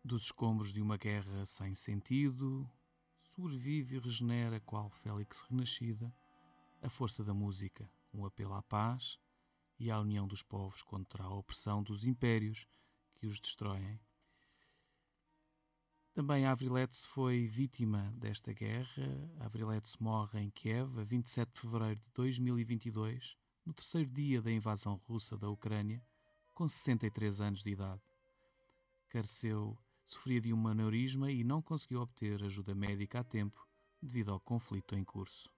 Dos escombros de uma guerra sem sentido, sobrevive e regenera, qual Félix renascida, a força da música, um apelo à paz e à união dos povos contra a opressão dos impérios que os destroem. Também Avril Lavigne foi vítima desta guerra. Avril Lavigne morre em Kiev a 27 de fevereiro de 2022, no terceiro dia da invasão russa da Ucrânia, com 63 anos de idade. Sofria de um aneurisma e não conseguiu obter ajuda médica a tempo devido ao conflito em curso.